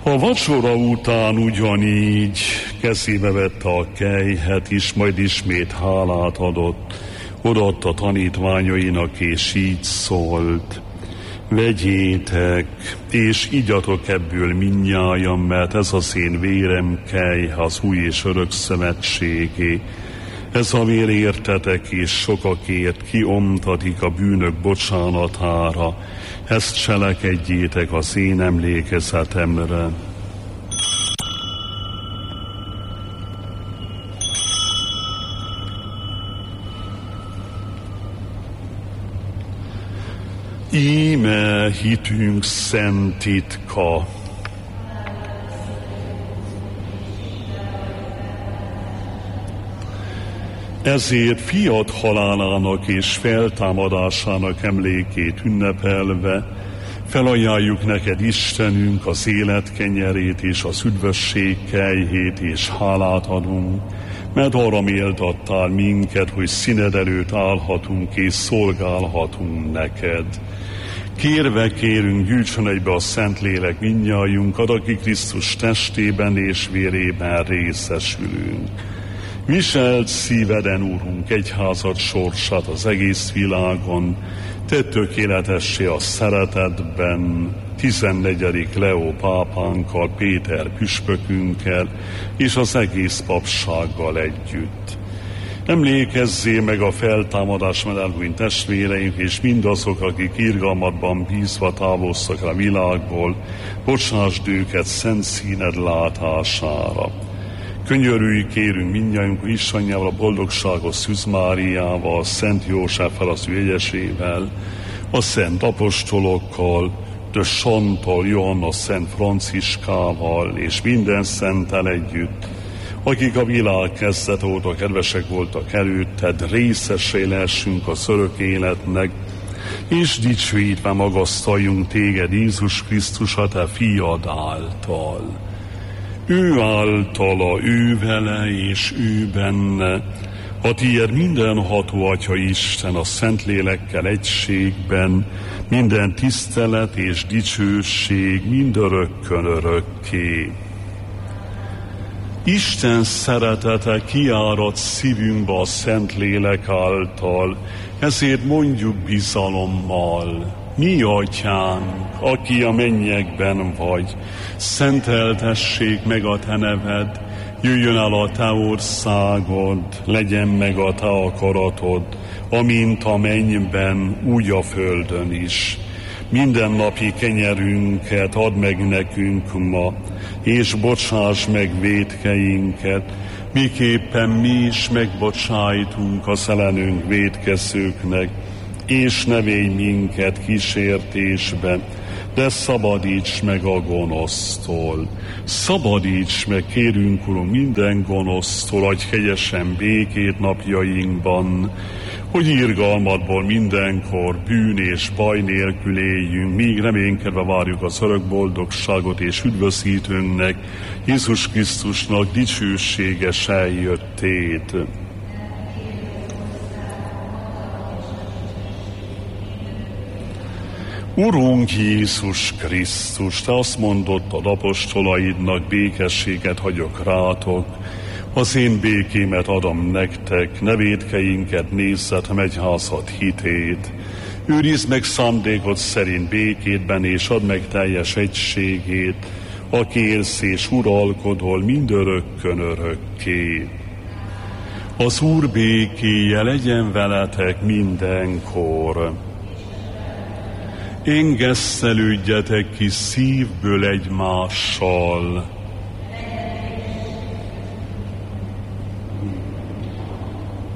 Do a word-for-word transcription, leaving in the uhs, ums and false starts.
A vacsora után ugyanígy kezébe vette a kelyhet is, majd ismét hálát adott, odaadta tanítványainak, és így szólt: vegyétek, és igyatok ebből mindnyájan, mert ez az én vérem kelyh, az új és örök szövetségé. Ez a vér értetek és sokakért kiomtatik a bűnök bocsánatára. Ezt cselekedjétek az én emlékezetemre. Íme hitünk szent titka. Ezért fiat halálának és feltámadásának emlékét ünnepelve felajánljuk neked, Istenünk, az élet kenyerét és az üdvösség kelyhét, és hálát adunk, mert arra méltattál minket, hogy színed előtt állhatunk és szolgálhatunk neked. Kérve kérünk, gyűjtsön egybe a Szentlélek mindnyájunkat, aki Krisztus testében és vérében részesülünk. Viselt szíveden, Úrunk, egyházad sorsát az egész világon, tedd tökéletessé a szeretetben, tizennegyedik Leó pápánkkal, Péter püspökünkkel és az egész papsággal együtt. Emlékezzé meg a feltámadásban elhunyt testvéreink, és mindazok, akik irgalmadban bízva távoztak a világból, bocsásd őket szent színed látására. Könyörülj, kérünk mindnyájunk Istenjával, a boldogságos Szűz Máriával, a Szent Józseffel, az ő egyesével, a szent apostolokkal, de Santal, Johanna, Szent Franciskával, és minden szenttel együtt, akik a világ kezdet óta kedvesek voltak előtted, részessé lehessünk a örök életnek, és dicsőítve magasztaljunk téged, Jézus Krisztus, a te fiad által. Ő általa, ő vele és ő benne, a tiéd mindenható Atya Isten, a Szentlélekkel egységben, minden tisztelet és dicsőség mindörökkön örökké. Isten szeretete kiárad szívünkbe a Szentlélek által, ezért mondjuk bizalommal: mi Atyánk, aki a mennyekben vagy, szenteltessék meg a te neved, jöjjön el a te országod, legyen meg a te akaratod, amint a mennyben, úgy a földön is. Mindennapi kenyerünket add meg nekünk ma, és bocsáss meg vétkeinket, miképpen mi is megbocsájtunk az ellenünk vétkezőknek, és ne védj minket kísértésbe, de szabadíts meg a gonosztól. Szabadíts meg, kérünk, Urunk, minden gonosztól, adj kegyesen békét napjainkban, hogy irgalmadból mindenkor bűn és baj nélkül éljünk, míg reménykedve várjuk az örök boldogságot és üdvözítőnknek, Jézus Krisztusnak dicsőséges eljöttét. Urunk Jézus Krisztus, te azt mondottad apostolaidnak, békességet hagyok rátok, az én békémet adom nektek, ne vétkeinket nézzet, hanem egyházad hitét. Őrizd meg szándékod szerint békétben, és add meg teljes egységét, aki élsz és uralkodol mindörökkön örökké. Az Úr békéje legyen veletek mindenkor. Engesztelődjetek ki szívből egymással.